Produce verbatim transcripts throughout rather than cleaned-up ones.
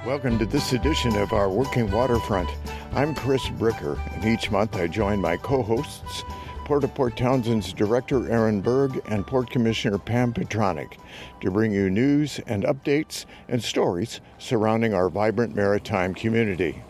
Welcome to this edition of our Working Waterfront. I'm Chris Bricker, and each month I join my co-hosts, Port of Port Townsend's Director Aaron Berg and Port Commissioner Pam Petronic, to bring you news and updates and stories surrounding our vibrant maritime community.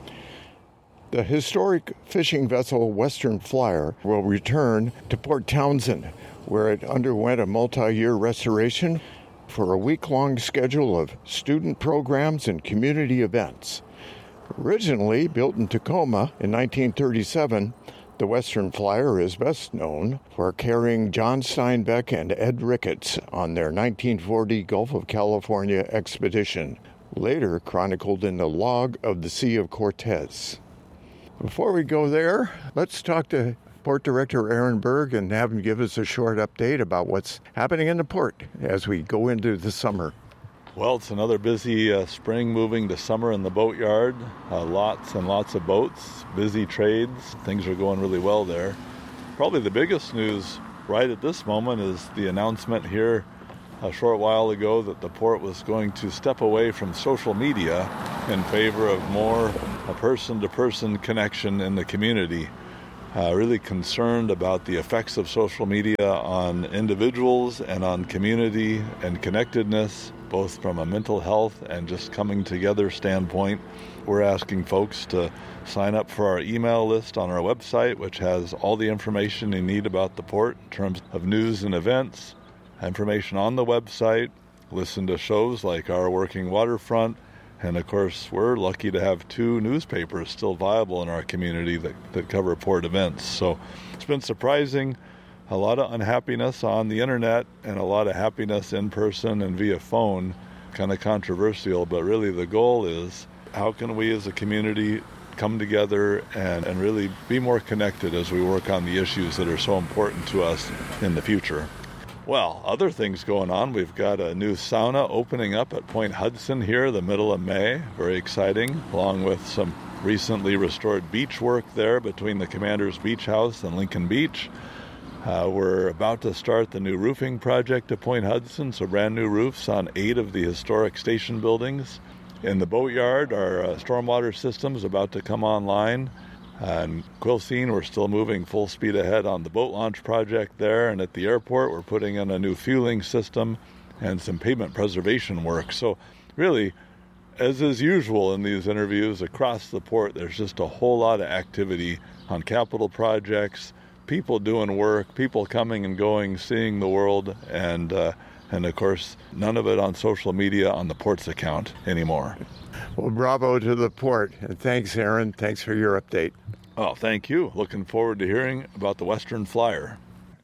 The historic fishing vessel Western Flyer will return to Port Townsend, where it underwent a multi-year restoration for a week-long schedule of student programs and community events. Originally built in Tacoma in nineteen thirty-seven, the Western Flyer is best known for carrying John Steinbeck and Ed Ricketts on their nineteen forty Gulf of California expedition, later chronicled in the Log of the Sea of Cortez. Before we go there, let's talk to Port Director Aaron Berg and have him give us a short update about what's happening in the port as we go into the summer. Well, it's another busy uh, spring moving to summer in the boatyard. Uh, lots and lots of boats, busy trades. Things are going really well there. Probably the biggest news right at this moment is the announcement here a short while ago that the port was going to step away from social media in favor of more a person-to-person connection in the community. Uh, really concerned about the effects of social media on individuals and on community and connectedness, both from a mental health and just coming together standpoint. We're asking folks to sign up for our email list on our website, which has all the information you need about the port in terms of news and events, information on the website, listen to shows like Our Working Waterfront, and of course, we're lucky to have two newspapers still viable in our community that, that cover port events. So it's been surprising, a lot of unhappiness on the internet and a lot of happiness in person and via phone, kind of controversial, but really the goal is how can we as a community come together and, and really be more connected as we work on the issues that are so important to us in the future. Well, other things going on. We've got a new sauna opening up at Point Hudson here the middle of May. Very exciting, along with some recently restored beach work there between the Commander's Beach House and Lincoln Beach. Uh, we're about to start the new roofing project at Point Hudson, so brand new roofs on eight of the historic station buildings. In the boatyard, our uh, stormwater system is about to come online. And Quilcene, we're still moving full speed ahead on the boat launch project there. And at the airport, we're putting in a new fueling system and some pavement preservation work. So really, as is usual in these interviews, across the port, there's just a whole lot of activity on capital projects, people doing work, people coming and going, seeing the world, and, uh, and of course, none of it on social media on the port's account anymore. Well, bravo to the port. And thanks, Aaron. Thanks for your update. Oh, thank you. Looking forward to hearing about the Western Flyer.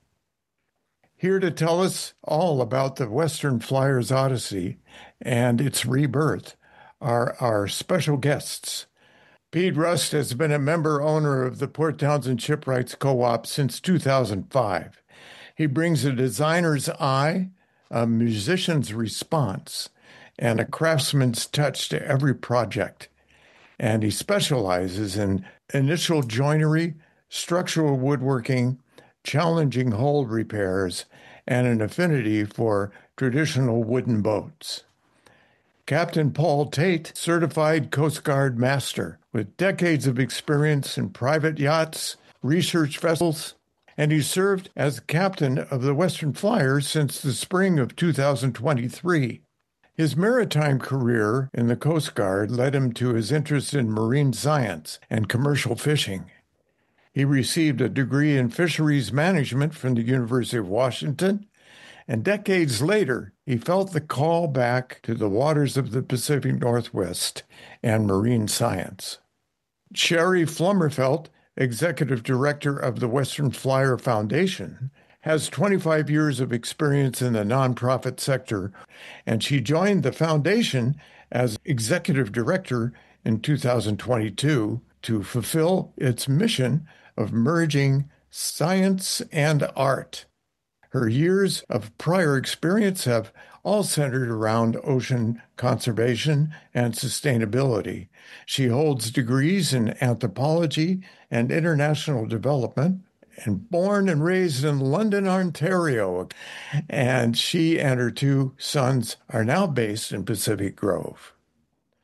Here to tell us all about the Western Flyer's Odyssey and its rebirth are our special guests. Pete Rust has been a member owner of the Port Townsend Shipwrights Co-op since two thousand five. He brings a designer's eye, a musician's response, and a craftsman's touch to every project. And he specializes in initial joinery, structural woodworking, challenging hull repairs, and an affinity for traditional wooden boats. Captain Paul Tate, certified Coast Guard master with decades of experience in private yachts, research vessels, and he served as captain of the Western Flyer since the spring of two thousand twenty-three. His maritime career in the Coast Guard led him to his interest in marine science and commercial fishing. He received a degree in fisheries management from the University of Washington, and decades later, he felt the call back to the waters of the Pacific Northwest and marine science. Sherry Flummerfelt, executive director of the Western Flyer Foundation, has twenty-five years of experience in the nonprofit sector, and she joined the foundation as executive director in two thousand twenty-two to fulfill its mission of merging science and art. Her years of prior experience have all centered around ocean conservation and sustainability. She holds degrees in anthropology and international development, and born and raised in London, Ontario. And she and her two sons are now based in Pacific Grove.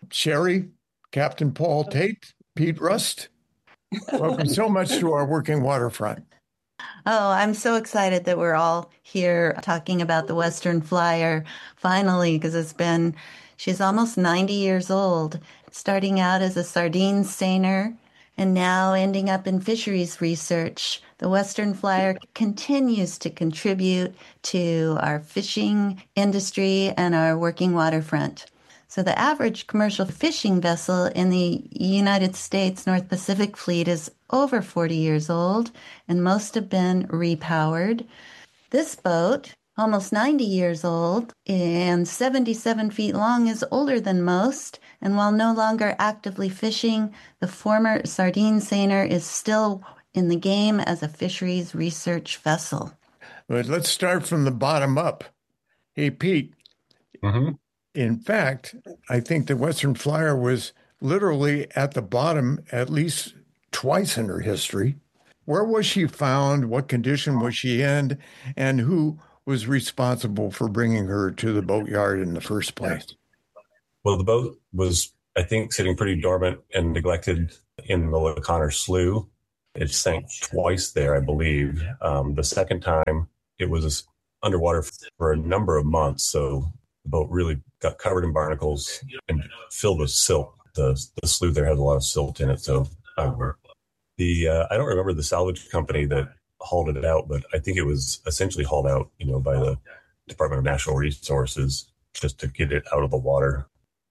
Sherry, Captain Paul Tate, Pete Rust, welcome so much to our Working Waterfront. Oh, I'm so excited that we're all here talking about the Western Flyer finally, because it's been, she's almost ninety years old, starting out as a sardine seiner and now ending up in fisheries research. The Western Flyer continues to contribute to our fishing industry and our working waterfront. So the average commercial fishing vessel in the United States North Pacific Fleet is over forty years old, and most have been repowered. This boat, almost ninety years old and seventy-seven feet long, is older than most, and while no longer actively fishing, the former sardine seiner is still in the game as a fisheries research vessel. But let's start from the bottom up. Hey, Pete. Mm-hmm. In fact, I think the Western Flyer was literally at the bottom at least twice in her history. Where was she found? What condition was she in? And who was responsible for bringing her to the boatyard in the first place? Well, the boat was, I think, sitting pretty dormant and neglected in the O'Connor Slough. It sank twice there, I believe. Um, the second time, it was underwater for a number of months, so the boat really got covered in barnacles and filled with silt. The, the slough there has a lot of silt in it. So um, the uh, I don't remember the salvage company that hauled it out, but I think it was essentially hauled out, you know, by the Department of Natural Resources just to get it out of the water.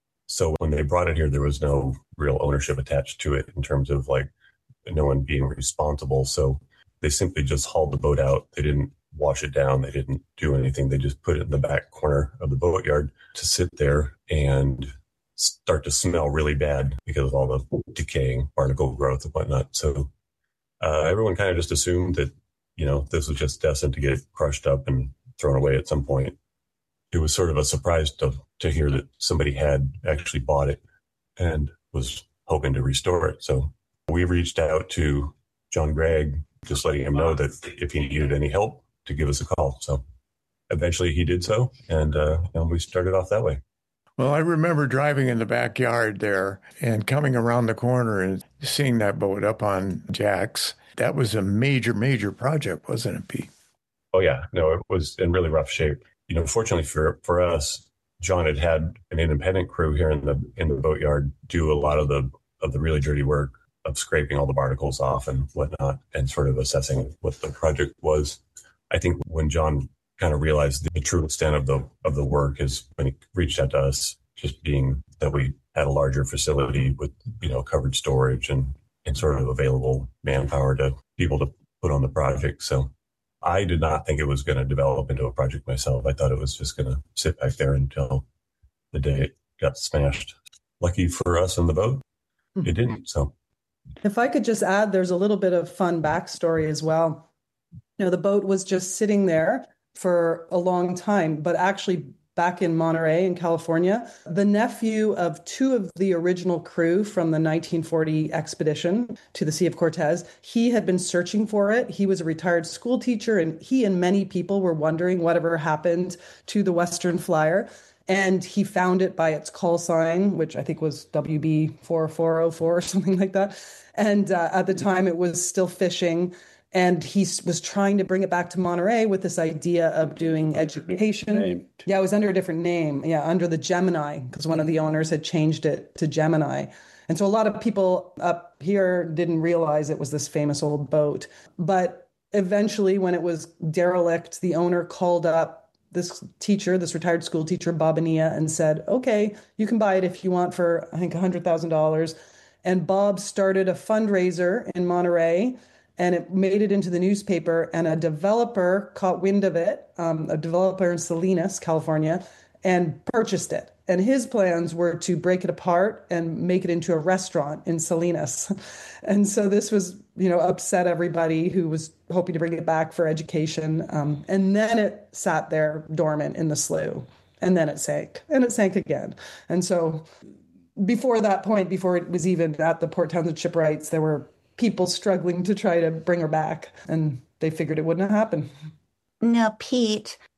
So when they brought it here, there was no real ownership attached to it in terms of like no one being responsible. So they simply just hauled the boat out. They didn't wash it down. They didn't do anything. They just put it in the back corner of the boatyard to sit there and start to smell really bad because of all the decaying barnacle growth and whatnot. So uh, everyone kind of just assumed that, you know, this was just destined to get crushed up and thrown away at some point. It was sort of a surprise to, to hear that somebody had actually bought it and was hoping to restore it. So we reached out to John Gregg, just letting him know that if he needed any help, to give us a call. So eventually he did so, and, uh, and we started off that way. Well, I remember driving in the backyard there and coming around the corner and seeing that boat up on jacks. That was a major, major project, wasn't it, Pete? Oh, yeah. No, it was in really rough shape. You know, fortunately for, for us, John had had an independent crew here in the in the boatyard do a lot of the of the really dirty work of scraping all the barnacles off and whatnot and sort of assessing what the project was. I think when John kind of realized the true extent of the of the work is when he reached out to us, just being that we had a larger facility with, you know, covered storage and, and sort of available manpower to people to put on the project. So I did not think it was going to develop into a project myself. I thought it was just going to sit back there until the day it got smashed. Lucky for us in the boat, it didn't. So if I could just add, there's a little bit of fun backstory as well. You know, the boat was just sitting there for a long time, but actually back in Monterey in California, the nephew of two of the original crew from the nineteen forty expedition to the Sea of Cortez, he had been searching for it. He was a retired school teacher, and he and many people were wondering whatever happened to the Western Flyer. And he found it by its call sign, which I think was W B four four oh four or something like that. And uh, at the time, it was still fishing. And he was trying to bring it back to Monterey with this idea of doing education. Named. Yeah, it was under a different name. Yeah, under the Gemini, because one of the owners had changed it to Gemini. And so a lot of people up here didn't realize it was this famous old boat. But eventually, when it was derelict, the owner called up this teacher, this retired school teacher, Bob Ania, and said, okay, you can buy it if you want for, I think, one hundred thousand dollars. And Bob started a fundraiser in Monterey, and it made it into the newspaper, and a developer caught wind of it, um, a developer in Salinas, California, and purchased it. And his plans were to break it apart and make it into a restaurant in Salinas. And so this was, you know, upset everybody who was hoping to bring it back for education. Um, and then it sat there dormant in the slough, and then it sank, and it sank again. And so before that point, before it was even at the Port Townsend Shipwrights, there were people struggling to try to bring her back, and they figured it wouldn't happen. Now, Pete,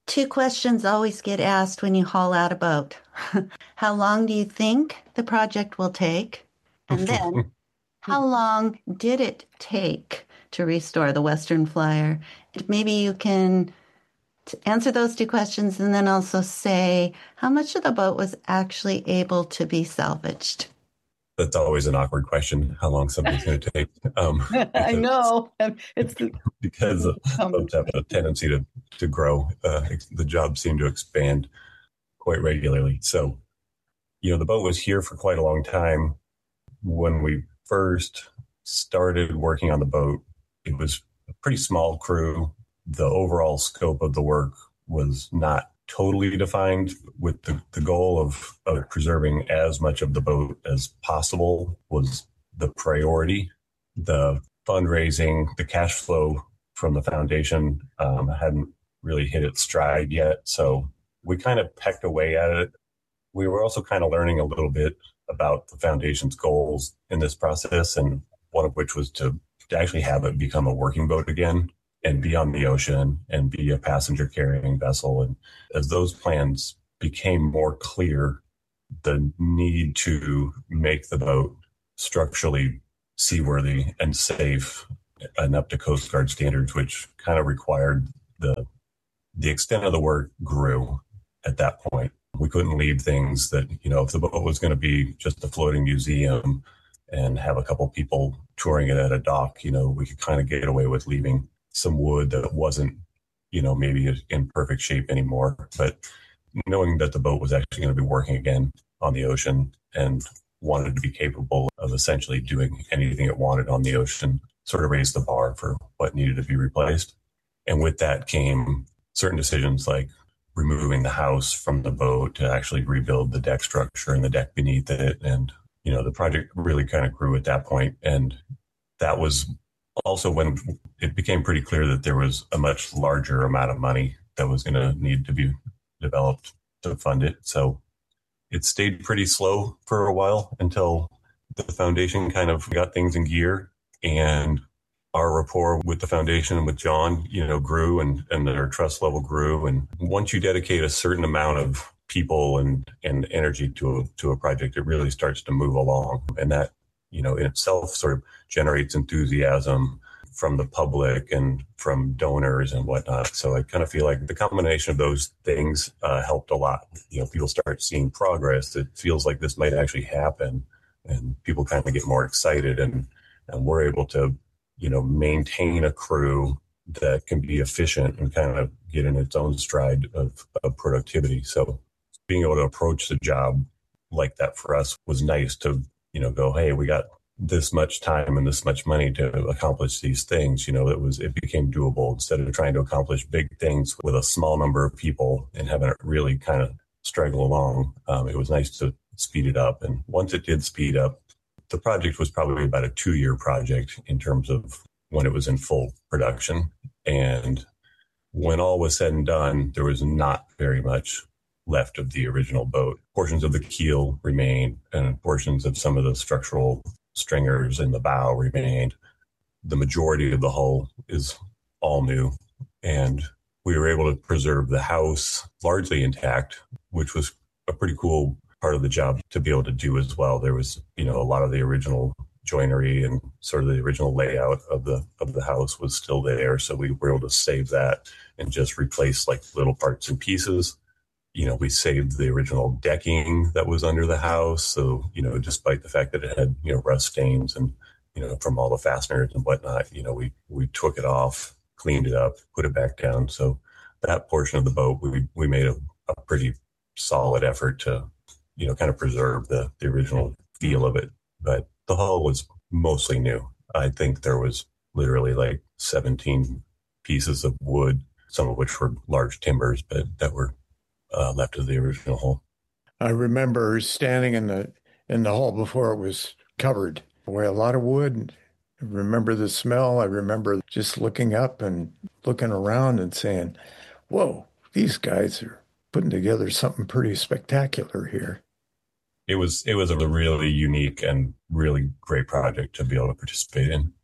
Two questions always get asked when you haul out a boat. How long do you think the project will take? And then, how long did it take to restore the Western Flyer? And maybe you can answer those two questions and then also say how much of the boat was actually able to be salvaged. That's always an awkward question, how long something's going to take. Um, I know. It's because boats have a tendency to, to grow. Uh, the jobs seem to expand quite regularly. So, you know, the boat was here for quite a long time. When we first started working on the boat, it was a pretty small crew. The overall scope of the work was not totally defined, with the, the goal of, of preserving as much of the boat as possible was the priority. The fundraising, the cash flow from the foundation um, hadn't really hit its stride yet. So we kind of pecked away at it. We were also kind of learning a little bit about the foundation's goals in this process, and one of which was to, to actually have it become a working boat again and be on the ocean and be a passenger carrying vessel. And as those plans became more clear, the need to make the boat structurally seaworthy and safe and up to Coast Guard standards, which kind of required the the extent of the work grew at that point. We couldn't leave things that, you know, if the boat was going to be just a floating museum and have a couple people touring it at a dock, you know, we could kind of get away with leaving some wood that wasn't, you know, maybe in perfect shape anymore. But knowing that the boat was actually going to be working again on the ocean and wanted to be capable of essentially doing anything it wanted on the ocean sort of raised the bar for what needed to be replaced. And with that came certain decisions like removing the house from the boat to actually rebuild the deck structure and the deck beneath it. And, you know, the project really kind of grew at that point. And that was also when it became pretty clear that there was a much larger amount of money that was going to need to be developed to fund it. So it stayed pretty slow for a while until the foundation kind of got things in gear, and our rapport with the foundation and with John, you know, grew, and, and our trust level grew. And once you dedicate a certain amount of people and, and energy to a, to a project, it really starts to move along. And that, you know, in itself sort of generates enthusiasm from the public and from donors and whatnot. So I kind of feel like the combination of those things uh, helped a lot. You know, people start seeing progress. It feels like this might actually happen, and people kind of get more excited, and, and we're able to, you know, maintain a crew that can be efficient and kind of get in its own stride of, of productivity. So being able to approach the job like that for us was nice to, you know, go, hey, we got this much time and this much money to accomplish these things. You know, it was, it became doable instead of trying to accomplish big things with a small number of people and having it really kind of struggle along. Um, it was nice to speed it up. And once it did speed up, the project was probably about a two-year project in terms of when it was in full production. And when all was said and done, there was not very much left of the original boat. Portions of the keel remained, and portions of some of the structural stringers in the bow remained. The majority of the hull is all new. And we were able to preserve the house largely intact, which was a pretty cool part of the job to be able to do as well. There was, you know, a lot of the original joinery and sort of the original layout of the of the house was still there. So we were able to save that and just replace like little parts and pieces. You know, we saved the original decking that was under the house. So, you know, despite the fact that it had, you know, rust stains and, you know, from all the fasteners and whatnot, you know, we, we took it off, cleaned it up, put it back down. So that portion of the boat, we, we made a, a pretty solid effort to, you know, kind of preserve the, the original feel of it. But the hull was mostly new. I think there was literally like seventeen pieces of wood, some of which were large timbers, but that were uh, left of the original hull. I remember standing in the in the hull before it was covered. Boy, a lot of wood. I remember the smell. I remember just looking up and looking around and saying, whoa, these guys are putting together something pretty spectacular here. It was it was a really unique and really great project to be able to participate in.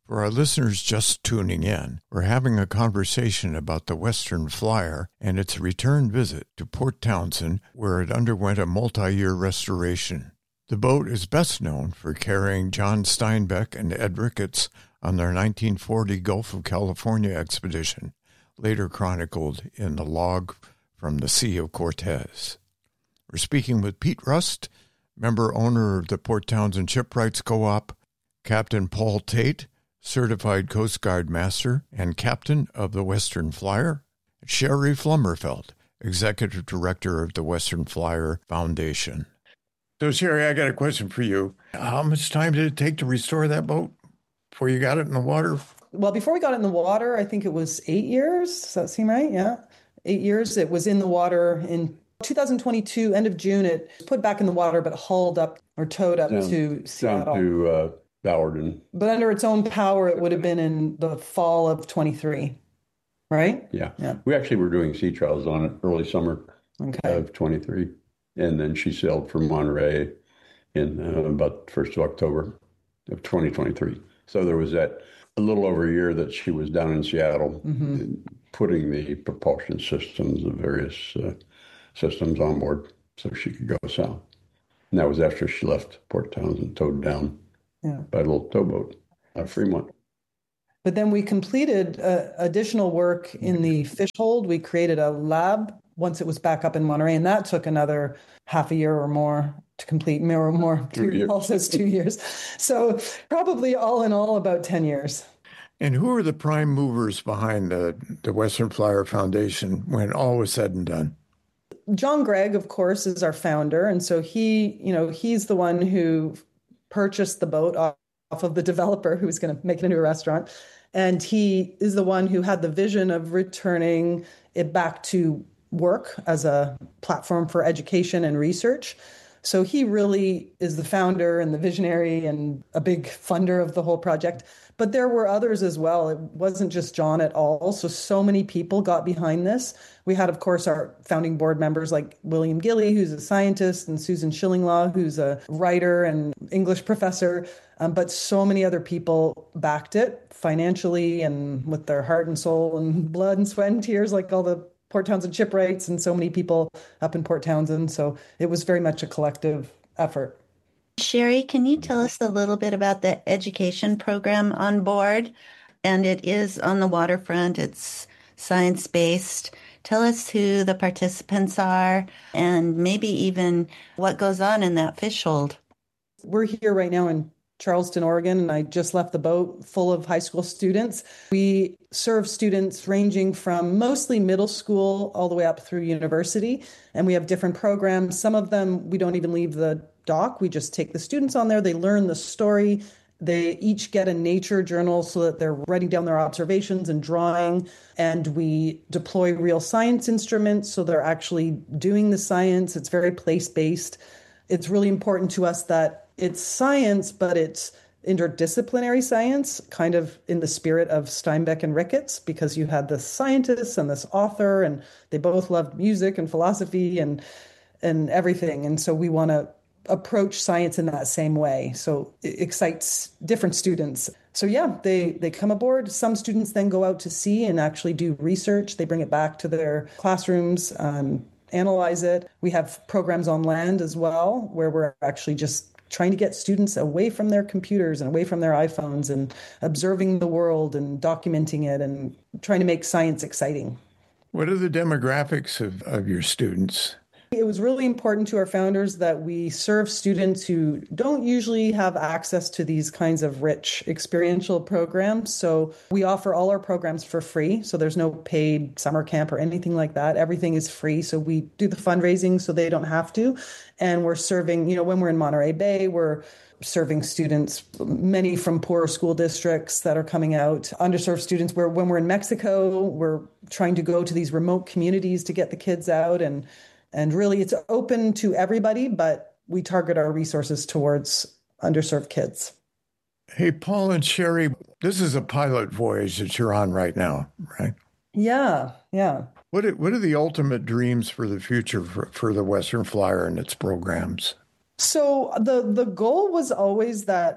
For our listeners just tuning in, we're having a conversation about the Western Flyer and its return visit to Port Townsend, where it underwent a multi-year restoration. The boat is best known for carrying John Steinbeck and Ed Ricketts on their nineteen forty Gulf of California expedition, later chronicled in the log from the Sea of Cortez. We're speaking with Pete Rust, member owner of the Port Townsend Shipwrights Co-op, Captain Paul Tate, Certified Coast Guard Master and Captain of the Western Flyer, Sherry Flummerfeld, Executive Director of the Western Flyer Foundation. So, Sherry, I got a question for you. How much time did it take to restore that boat before you got it in the water? Well, before we got it in the water, I think it was eight years. Does that seem right? Yeah. Eight years. It was in the water in two thousand twenty-two, end of June. It was put back in the water, but hauled up or towed up down, to Seattle. Down to uh, Ballard. But under its own power, it would have been in the fall of twenty-three, right? Yeah. Yeah. We actually were doing sea trials on it early summer okay. of twenty-three. And then she sailed from Monterey in uh, about the first of October of twenty twenty-three. So there was that a little over a year that she was down in Seattle mm-hmm. putting the propulsion systems, the various uh, systems on board so she could go south. And that was after she left Port Townsend, towed down yeah. by a little towboat at Fremont. But then we completed uh, additional work in the fish hold. We created a lab once it was back up in Monterey, and that took another half a year or more to complete, more or more, two, Paul says two years. So probably all in all about ten years. And who are the prime movers behind the, the Western Flyer Foundation when all was said and done? John Gregg, of course, is our founder. And so he, you know, he's the one who purchased the boat off of the developer who was going to make it into a restaurant. And he is the one who had the vision of returning it back to work as a platform for education and research. So he really is the founder and the visionary and a big funder of the whole project. But there were others as well. It wasn't just John at all. So, so many people got behind this. We had, of course, our founding board members like William Gilly, who's a scientist, and Susan Schillinglaw, who's a writer and English professor. Um, but so many other people backed it financially and with their heart and soul and blood and sweat and tears, like all the Port Townsend shipwrights and so many people up in Port Townsend. So it was very much a collective effort. Sherry, can you tell us a little bit about the education program on board? And it is on the waterfront. It's science-based. Tell us who the participants are and maybe even what goes on in that fish hold. We're here right now in Charleston, Oregon, and I just left the boat full of high school students. We serve students ranging from mostly middle school all the way up through university, and we have different programs. Some of them, we don't even leave the dock. We just take the students on there. They learn the story. They each get a nature journal so that they're writing down their observations and drawing, and we deploy real science instruments so they're actually doing the science. It's very place-based. It's really important to us that it's science, but it's interdisciplinary science, kind of in the spirit of Steinbeck and Ricketts, because you had this scientist and this author, and they both loved music and philosophy and and everything. And so we want to approach science in that same way. So it excites different students. So yeah, they, they come aboard. Some students then go out to sea and actually do research. They bring it back to their classrooms, um, analyze it. We have programs on land as well, where we're actually just trying to get students away from their computers and away from their iPhones and observing the world and documenting it and trying to make science exciting. What are the demographics of, of your students? It was really important to our founders that we serve students who don't usually have access to these kinds of rich experiential programs. So we offer all our programs for free. So there's no paid summer camp or anything like that. Everything is free. So we do the fundraising so they don't have to. And we're serving, you know, when we're in Monterey Bay, we're serving students, many from poorer school districts that are coming out, underserved students. Where when we're in Mexico, we're trying to go to these remote communities to get the kids out. And And really, it's open to everybody, but we target our resources towards underserved kids. Hey, Paul and Sherry, this is a pilot voyage that you're on right now, right? Yeah, yeah. What are, what are the ultimate dreams for the future for, for the Western Flyer and its programs? So the, the goal was always that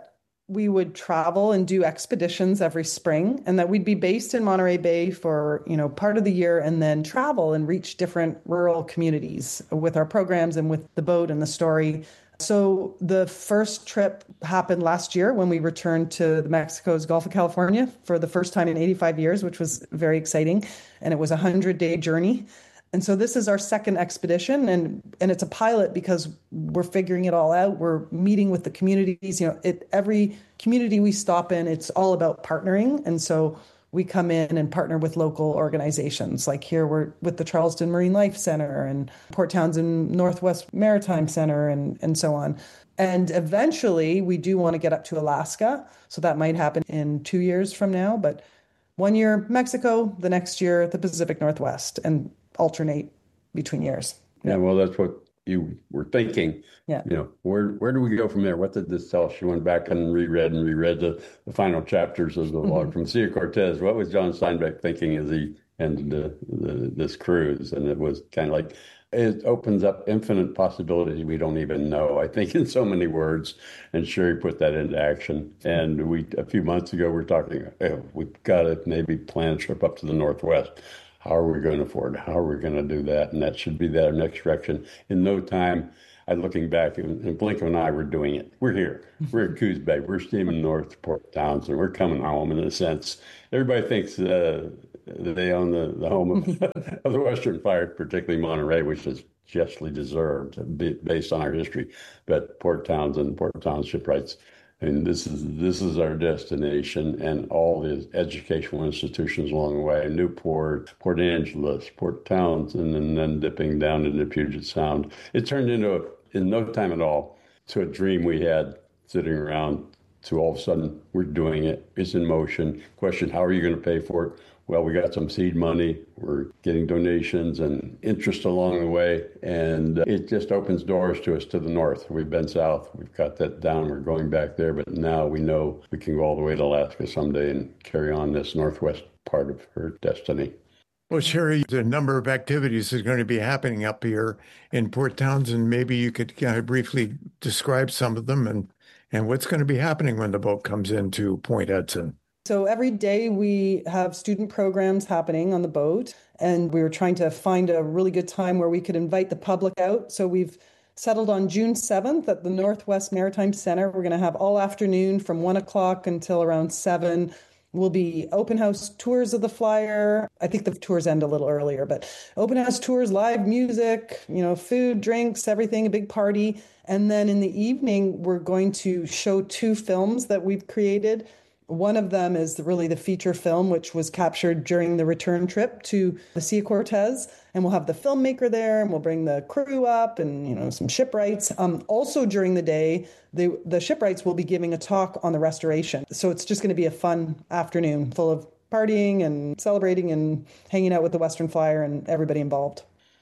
we would travel and do expeditions every spring, and that we'd be based in Monterey Bay for, you know, part of the year, and then travel and reach different rural communities with our programs and with the boat and the story. So the first trip happened last year when we returned to Mexico's Gulf of California for the first time in eighty-five years, which was very exciting. And it was a hundred-day journey. And so this is our second expedition, and, and it's a pilot because we're figuring it all out. We're meeting with the communities. You know, it, every community we stop in, it's all about partnering. And so we come in and partner with local organizations. Like here, we're with the Charleston Marine Life Center and Port Townsend Northwest Maritime Center and, and so on. And eventually, we do want to get up to Alaska. So that might happen in two years from now. But one year, Mexico, the next year, the Pacific Northwest, and alternate between years. Yeah, well, that's what you were thinking. Yeah. You know, where where do we go from there? What did this tell us? She went back and reread and reread the, the final chapters of the mm-hmm. log from Sea of Cortez. What was John Steinbeck thinking as he ended the, the, this cruise? And it was kind of like, it opens up infinite possibilities we don't even know, I think, in so many words. And Sherry put that into action. And we, a few months ago, we we're talking, hey, we've got to maybe plan a trip up to the Northwest. How are we going to afford it? How are we going to do that? And that should be our next direction. In no time, I looking back, and Blinko and I were doing it. We're here. We're at Coos Bay. We're steaming north to Port Townsend. We're coming home in a sense. Everybody thinks uh, they own the, the home of, of the Western Flyer, particularly Monterey, which is justly deserved based on our history. But Port Townsend, Port Townsend Shipwrights, and this is this is our destination, and all the educational institutions along the way, Newport, Port Angeles, Port Townsend, and then dipping down into Puget Sound. It turned into, a, in no time at all, to a dream we had sitting around, to all of a sudden, we're doing it. It's in motion. Question, how are you going to pay for it? Well, we got some seed money. We're getting donations and interest along the way. And it just opens doors to us to the north. We've been south. We've got that down. We're going back there. But now we know we can go all the way to Alaska someday and carry on this northwest part of her destiny. Well, Sherry, a number of activities are going to be happening up here in Port Townsend. Maybe you could kind of briefly describe some of them and, and what's going to be happening when the boat comes into Point Hudson. So every day we have student programs happening on the boat, and we were trying to find a really good time where we could invite the public out. So we've settled on June seventh at the Northwest Maritime Center. We're going to have all afternoon from one o'clock until around seven. Will be open house tours of the flyer. I think the tours end a little earlier, but open house tours, live music, you know, food, drinks, everything, a big party. And then in the evening, we're going to show two films that we've created. One of them is really the feature film, which was captured during the return trip to the Sea of Cortez. And we'll have the filmmaker there, and we'll bring the crew up and, you know, some shipwrights. Um, also during the day, the, the shipwrights will be giving a talk on the restoration. So it's just going to be a fun afternoon full of partying and celebrating and hanging out with the Western Flyer and everybody involved.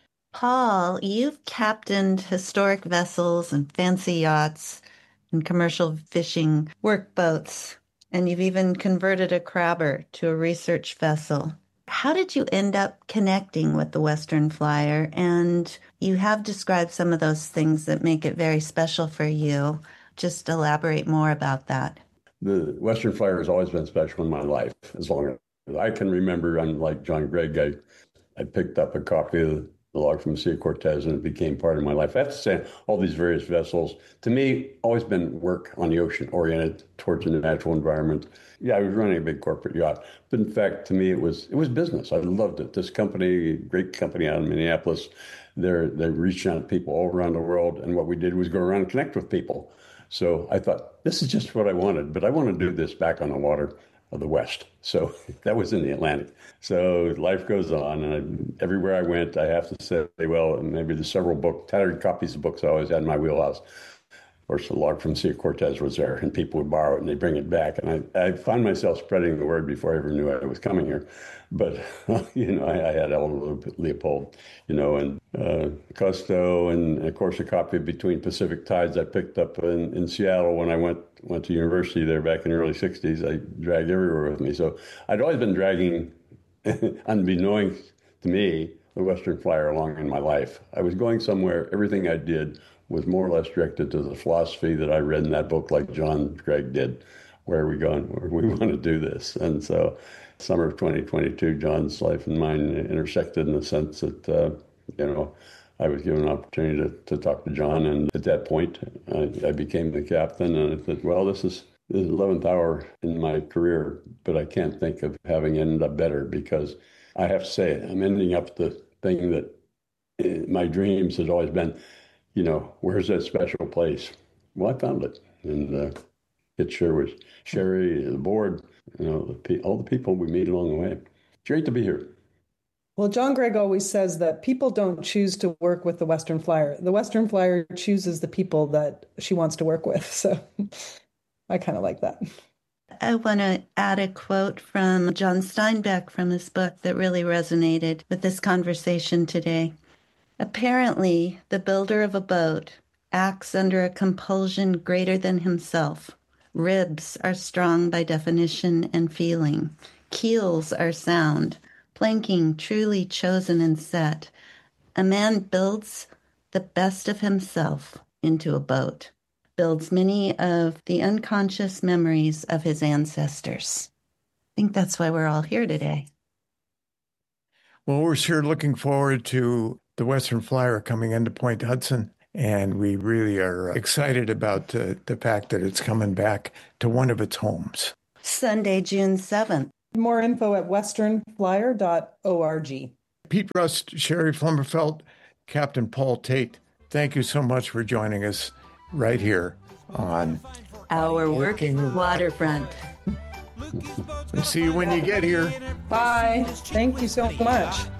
Paul, you've captained historic vessels and fancy yachts and commercial fishing workboats. And you've even converted a crabber to a research vessel. How did you end up connecting with the Western Flyer? And you have described some of those things that make it very special for you. Just elaborate more about that. The Western Flyer has always been special in my life. As long as I can remember, unlike John Gregg, I, I picked up a copy of the log from the Sea of Cortez, and it became part of my life. I have to say, all these various vessels, to me, always been work on the ocean, oriented towards the natural environment. Yeah, I was running a big corporate yacht, but in fact, to me, it was it was business. I loved it. This company, great company out of Minneapolis, they're they're reaching out to people all around the world, and what we did was go around and connect with people. So I thought, this is just what I wanted, but I want to do this back on the water of the West. So that was in the Atlantic. So life goes on, and I, everywhere I went, I have to say, well, maybe the several book, tattered copies of books I always had in my wheelhouse. Of course, the log from Sea of Cortez was there, and people would borrow it, and they bring it back. And I, I found myself spreading the word before I ever knew I was coming here. But, you know, I, I had Ella Leopold, you know, and uh, Cousteau, and, of course, a copy of Between Pacific Tides I picked up in, in Seattle when I went went to university there back in the early sixties. I dragged everywhere with me. So I'd always been dragging, unbeknownst to me, the Western Flyer along in my life. I was going somewhere. Everything I did was more or less directed to the philosophy that I read in that book, like John Gregg did. Where are we going? Where we want to do this? And so summer of twenty twenty-two, John's life and mine intersected in the sense that, uh, you know, I was given an opportunity to, to talk to John. And at that point, I, I became the captain. And I said, well, this is the eleventh hour in my career, but I can't think of having ended up better, because I have to say, I'm ending up the thing that uh, my dreams has always been, you know, where's that special place? Well, I found it. And uh, it sure was Sherry, the board, you know, the pe- all the people we meet along the way. It's great to be here. Well, John Gregg always says that people don't choose to work with the Western Flyer. The Western Flyer chooses the people that she wants to work with. So I kind of like that. I want to add a quote from John Steinbeck from his book that really resonated with this conversation today. Apparently, the builder of a boat acts under a compulsion greater than himself. Ribs are strong by definition and feeling. Keels are sound. Planking truly chosen and set. A man builds the best of himself into a boat, builds many of the unconscious memories of his ancestors. I think that's why we're all here today. Well, we're sure looking forward to the Western Flyer coming into Point Hudson, and we really are excited about uh, the fact that it's coming back to one of its homes. Sunday, June seventh. More info at western flyer dot org. Pete Rust, Sherry Flummerfelt, Captain Paul Tate, thank you so much for joining us right here on Our Working Waterfront. See you when you get here. Bye. Thank you so much.